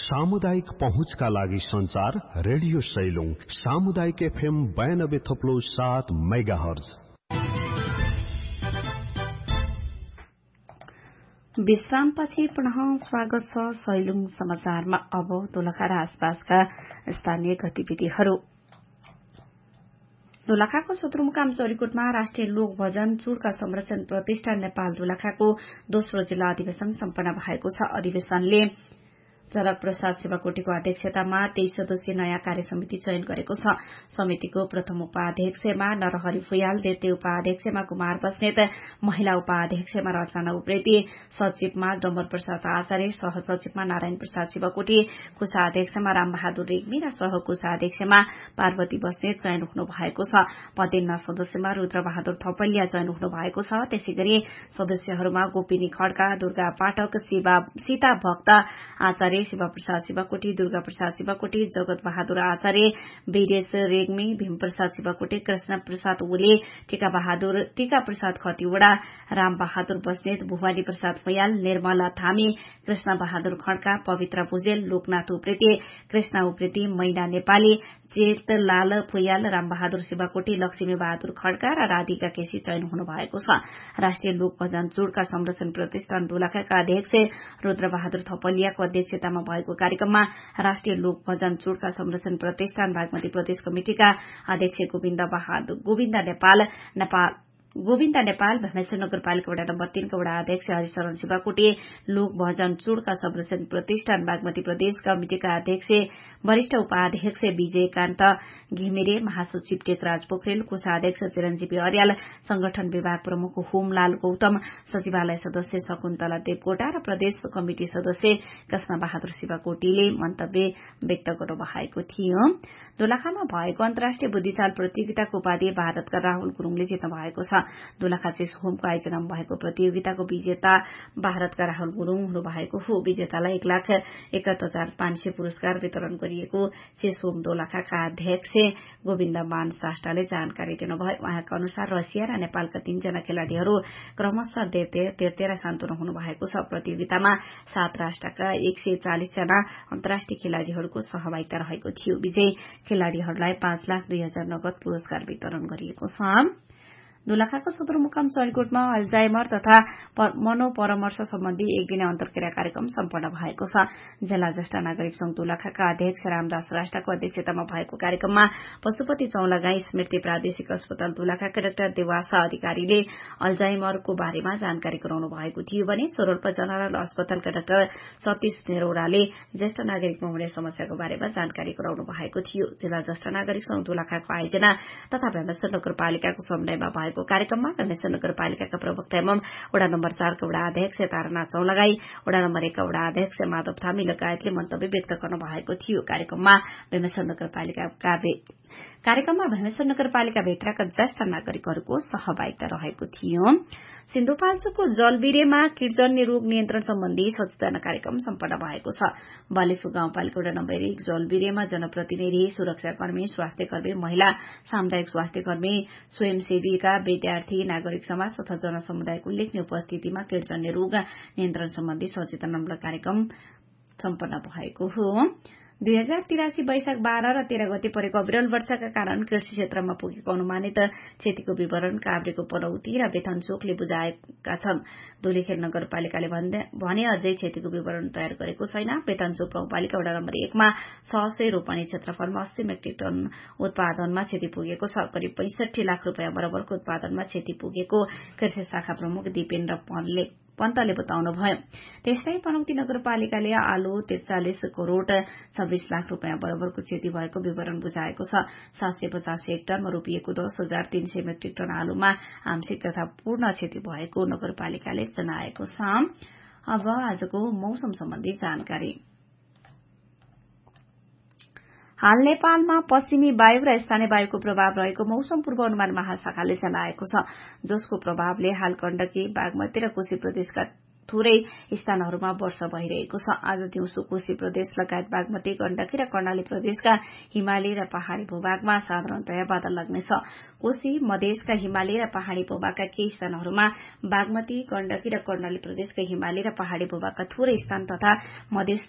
सामुदायिक पहुँचका लागि संचार रेडियो सैलुङ सामुदायिक FM 92.7 मेगाहर्ज। विश्रामपछि पुनः स्वागत छ सैलुङ समाचारमा। अब दोलखा र आसपासका स्थानीय गतिविधिहरू। दोलखाको सदरमुकाम चौरीकोटमा राष्ट्रिय लोक भजन चूड़का संरक्षण प्रतिष्ठान नेपाल दोलखाको दोस्रो जिल्ला अधिवेशन सम्पन्न भएको छ। अधिवेशनले जनक प्रसाद शिवकोटीको अध्यक्षतामा 23 सदस्यीय नयाँ कार्य समिति चयन गरेको छ। समितिको प्रथम उपाध्यक्षमा नरहरि फुयाल, द्वितीय उपाध्यक्षमा कुमार बस्नेत, महिला उपाध्यक्षमा रचना उप्रेती, सचिवमा डम्बर प्रसाद आचार्य, सहसचिवमा नारायण प्रसाद शिवकोटी, कोषाध्यक्षमा रामबहादुर रेग्मी र सहकोषाध्यक्षमा पार्वती बस्नेत चयन हुनु भएको छ। पदेन्ना सदस्यमा रुद्रबहादुर थपलिया चयन हुनु भएको छ। त्यसैगरी सदस्यहरूमा गोपिनी खड्का, दुर्गा पाठक, सीता भक्त आचार्य, शिवप्रसाद शिवकोटी, दुर्गा प्रसाद शिवकोटी, जगत बहादुर आचार्य, वीरेश रेग्मी, भीम प्रसाद शिवकोटी, कृष्ण प्रसाद ओले, टीका प्रसाद खतिवड़ा, राम बहादुर बस्नेत, भुवानी प्रसाद फयाल, निर्मला थामी, कृष्ण बहादुर खड्का, पवित्र भुजेल, लोकनाथ उप्रेती, कृष्ण उप्रेती, मैना नेपाली, चेतलाल फुयाल, रामबहादुर शिवकोटी, लक्ष्मी बहादुर खड्का र राधिका केसी चयन हुनु भएको छ। राष्ट्रिय लोक भजन चूड़का संरक्षण प्रतिष्ठान दोलखाका अध्यक्ष रुद्रबहादुर थपलियाको अध्यक्षतामा भएको कार्यक्रममा राष्ट्रिय लोक भजन चूड़का संरक्षण प्रतिष्ठान बागमती प्रदेश कमिटिका अध्यक्ष गोविन्द नेपाल, भीमेश्वर नगरपालिका वडा नम्बर 3 का वडा अध्यक्ष हरिशरण शिवकोटी, लोक भजन चूड़का संरक्षण प्रतिष्ठान बागमती प्रदेश कमिटिका अध्यक्ष वरिष्ठ उपाध्यक्ष विजयकान्त घिमिरे, महासचिव टेकराज पोखरेल, कोषाध्यक्ष चिरञ्जीवी अर्याल, संगठन विभाग प्रमुख होमलाल गौतम, सचिवालय सदस्य शकुन्तला देवकोटा र प्रदेश कमिटि सदस्य कृष्ण बहादुर शिवकोटीले मन्तव्य व्यक्त गर्नुभएको थियो। दोलखामा भएको अन्तर्राष्ट्रिय बुद्धिचाल प्रतियोगिताको उपाधि भारतका राहुल गुरूङले जित्नु भएको छ। दोलखा चेस होमको आयोजनामा भएको प्रतियोगिताको विजेता भारतका राहुल गुरूङ हुनुभएको हो। विजेतालाई 1,71,500 पुरस्कार वितरण गरिएको चेस होम दोलखाका अध्यक्ष गोविन्द मान साष्टाले जानकारी दिनुभयो। उहाँका अनुसार रसिया र नेपालका 3 जना खेलाड़ीहरू क्रमशः द्वितीय र शान्तनु हुनु भएको छ। प्रतियोगितामा 7 राष्ट्रका 140 जना अन्तर्राष्ट्रिय खेलाड़ीहरूको सहभागिता रहेको थियो। विजयी खेलाड़ीहरूलाई 5,02,000 नगद पुरस्कार वितरण गरिएको छ। दोलखाको सदरमुकाम चौरीकोटमा अल्जाइमर तथा मनोपरामर्श सम्बन्धी एक दिने अन्तर्क्रिया कार्यक्रम सम्पन्न भएको छ। जिल्ला ज्येष्ठ नागरिक संघ दोलखाका अध्यक्ष रामदास राष्ट्रको अध्यक्षतामा भएको कार्यक्रममा पशुपति चौलागाई स्मृति प्रादेशिक अस्पताल दोलखाका डाक्टर देवासा अधिकारीले अल्जाइमरको बारेमा जानकारी गराउनु भएको थियो भने सोरोल्पा जनरल अस्पतालका डाक्टर सतीश नेरौराले ज्येष्ठ नागरिकमा हुने समस्याको बारेमा जानकारी गराउनु भएको थियो। जिल्ला ज्येष्ठ नागरिक संघ दोलखाको आयोजना तथा भीमेश्वर नगरपालिकाको समन्वयमा भएको कार्यक्रममा भीमेश्वर नगरपालिकाका प्रवक्ता एवं वडा नम्बर 4 का वडा अध्यक्ष तारानाथ चौलागाई, वडा नम्बर 1 का वडा अध्यक्ष माधव थामी लगायतले मन्तव्य व्यक्त गर्नु भएको थियो। कार्यक्रममा भीमेश्वर नगरपालिका भित्रका ज्येष्ठ नागरिकहरूको सहभागिता रहेको थियो। सिन्धुपाल्चोकको जलबिरेमा किटजन्य रोग नियन्त्रण सम्बन्धी सचेतना कार्यक्रम सम्पन्न भएको छ। बालेफु गाउँपालिका वडा नम्बर 1 जलबिरेमा जनप्रतिनिधि, सुरक्षाकर्मी, स्वास्थ्यकर्मी, महिला सामुदायिक स्वास्थ्यकर्मी, स्वयंसेवीका, विद्यार्थी, नागरिक समाज तथा जनसमुदायको उल्लेखनीय उपस्थितिमा किटजन्य रोग नियन्त्रण सम्बन्धी सचेतनामूलक कार्यक्रम सम्पन्न भएको हो। 2083 वैशाख 12 र 13 गते परेको अविरल वर्षाका कारण कृषि क्षेत्रमा पुगेको अनुमानित क्षतिको विवरण काभ्रेको पनौती र बेथनचोकले बुझाएका छन्। धुलीखेल नगरपालिकाले भने अझै क्षतिको विवरण तयार गरेको छैन। बेथनचोक गाउँपालिका वडा नम्बर 1 मा 600 रोपनी क्षेत्रफलमा 80 मेट्रिक टन उत्पादनमा क्षति पुगेको छ। करिब 65 लाख रुपियाँ बराबरको उत्पादनमा क्षति पुगेको कृषि शाखा प्रमुख दीपेन्द्र पन्तले बताउनुभयो। त्यस्तै पनौती नगरपालिकाले आलु 43 करोड़ 26 लाख रुपियाँ बराबरको क्षति भएको विवरण बुझाएको छ। 750 हेक्टरमा रोपिएको 10,300 मेट्रिक टन आलुमा आंशिक तथा पूर्ण क्षति भएको नगरपालिकाले जनाएको छ। अब आजको मौसम सम्बन्धी जानकारी। हाल नेपालमा पश्चिमी वायु र स्थानीय वायुको प्रभाव रहेको मौसम पूर्वानुमान महाशाखाले जनाएको छ, जसको प्रभावले हाल गण्डकी, बागमती र कोशी प्रदेशका थोरै स्थानहरूमा वर्षा भइरहेको छ। आज दिउँसो कोशी प्रदेश लगायत बागमती, गण्डकी र कर्णाली प्रदेशका हिमाली र पहाड़ी भूभागमा साधारणतया बादल लाग्नेछ। कोशी मधेसका हिमाली र पहाड़ी भूभागका केही स्थानहरूमा, बागमती, गण्डकी र कर्णाली प्रदेशका हिमाली र पहाड़ी भूभागका थोरै स्थान तथा मधेस